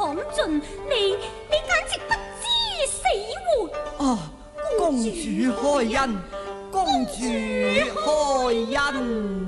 闖進，你簡直不知死活。 啊，公主開恩，公主開恩。